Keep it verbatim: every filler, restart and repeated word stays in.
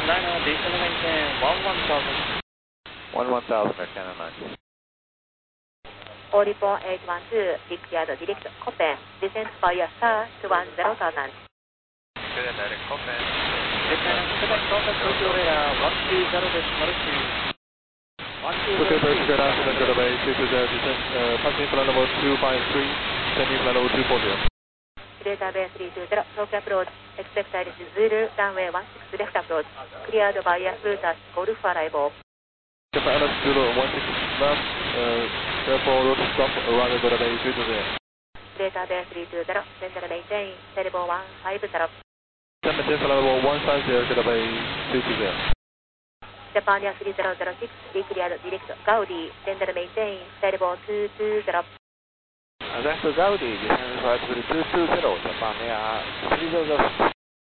Niner, descend maintain one one thousand. one one thousand, Canon nine. All report eight one two, declared direct Copen, descent via star to one zero thousand. Clear direct Copen. Descend Quebec Contact Tokyo Radar one two zero decimal two. one two Tokyo zero Bird Square Alpha, Delta Bay, two two zero, descent, uh, passing flight level two five three, descending flight level two four zero. Delta Bay three two zero, Tokyo approach, expect iris Zulu, runway one six left approach, cleared via Frutas, Golf arrival. Delta Alice Zulu one six left, uh, therefore road stop around Delta Bay three two zero. Delta Bay three two zero, center maintain, Cerebo one five zero. Descent maintain flight level one five zero, Delta Bay three two zero. Japan three zero zero six, declared direct Gaudi, center maintain, Cerebo two two zero. Left Gaudi, descend flight level two two zero, Japan Air three zero zero six.